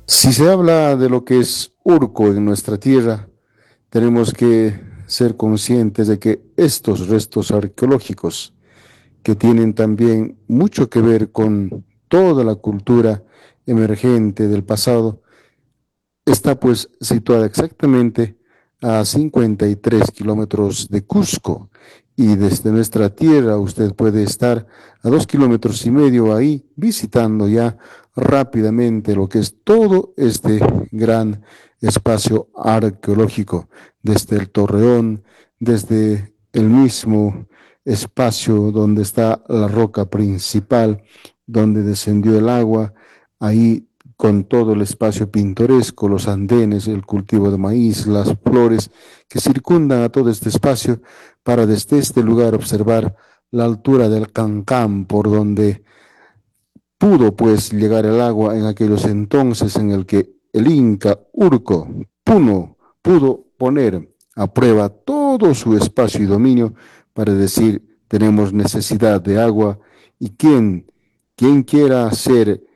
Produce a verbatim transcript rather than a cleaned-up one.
Si se habla de lo que es Urco en nuestra tierra, tenemos que ser conscientes de que estos restos arqueológicos, que tienen también mucho que ver con toda la cultura emergente del pasado, está pues situada exactamente a cincuenta y tres kilómetros de Cusco, y desde nuestra tierra usted puede estar a dos kilómetros y medio ahí visitando ya rápidamente lo que es todo este gran espacio arqueológico, desde el Torreón, desde el mismo espacio donde está la roca principal, donde descendió el agua, ahí con todo el espacio pintoresco, los andenes, el cultivo de maíz, las flores que circundan a todo este espacio, para desde este lugar observar la altura del Cancán, por donde pudo pues llegar el agua en aquellos entonces en el que el Inca Urco Puno pudo poner a prueba todo su espacio y dominio para decir: tenemos necesidad de agua, y quien, quien quiera ser